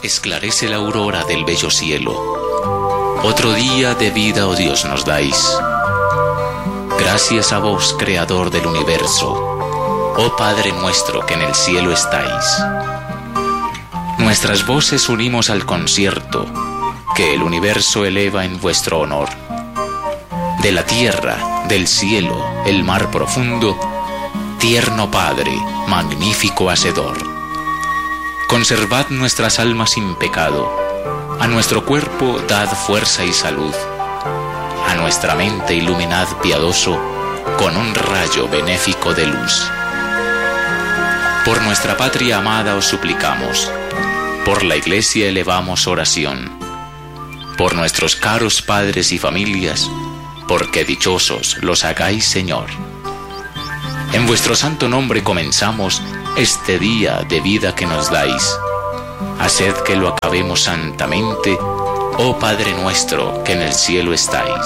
esclarece la aurora del bello cielo. Otro día de vida, oh Dios, nos dais. Gracias a vos, Creador del universo, oh Padre nuestro que en el cielo estáis. Nuestras voces unimos al concierto que el universo eleva en vuestro honor. De la tierra, del cielo, el mar profundo, tierno Padre, magnífico Hacedor. Conservad nuestras almas sin pecado, a nuestro cuerpo dad fuerza y salud, a nuestra mente iluminad piadoso con un rayo benéfico de luz. Por nuestra patria amada os suplicamos, por la Iglesia elevamos oración, por nuestros caros padres y familias, porque dichosos los hagáis, Señor. En vuestro santo nombre comenzamos este día de vida que nos dais. Haced que lo acabemos santamente, oh Padre nuestro que en el cielo estáis.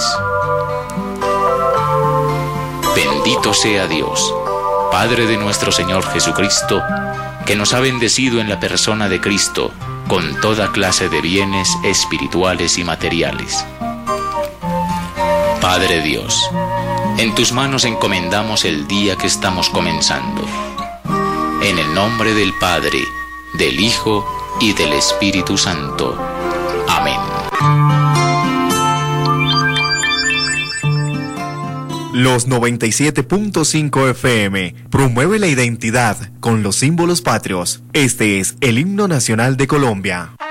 Bendito sea Dios, Padre de nuestro Señor Jesucristo, que nos ha bendecido en la persona de Cristo con toda clase de bienes espirituales y materiales. Padre Dios, en tus manos encomendamos el día que estamos comenzando. En el nombre del Padre, del Hijo y del Espíritu Santo. Amén. Los 97.5 FM promueve la identidad con los símbolos patrios. Este es el himno nacional de Colombia.